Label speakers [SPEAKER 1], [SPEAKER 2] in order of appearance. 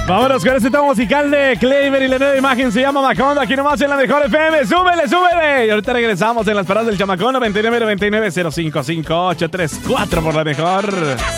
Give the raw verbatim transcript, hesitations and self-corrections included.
[SPEAKER 1] Vámonos con este tema musical de Claymer y la nueva imagen se llama Macondo, aquí nomás en la mejor F M. ¡Súbele, súbele! Y ahorita regresamos en las paradas del chamacón noventa y nueve noventa y nueve cero cinco cinco ocho tres cuatro por la mejor.